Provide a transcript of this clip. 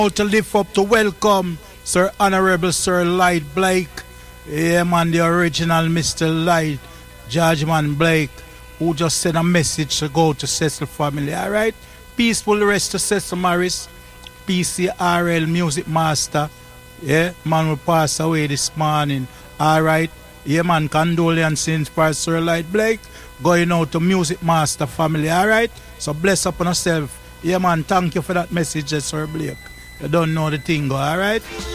To lift up to welcome Sir Honorable Sir Light Blake. Yeah, man, the original Mr. Light, Judgman Blake, who just sent a message to go to Cecil family. All right, peaceful rest to Cecil Morris, PCRL Music Master. Yeah, man will pass away this morning. All right, yeah, man, condolences for Sir Light Blake going out to Music Master family. All right, so bless up on yourself. Yeah, man, thank you for that message, Sir Blake. You don't know the thing, all right?